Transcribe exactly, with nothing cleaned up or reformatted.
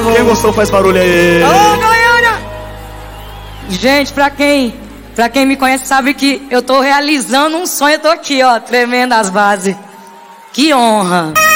bravo. Quem gostou faz barulho aí. Alô, Goiânia! Gente, pra quem, pra quem me conhece sabe que eu tô realizando um sonho. Eu tô aqui, ó, tremendo as bases. Que honra.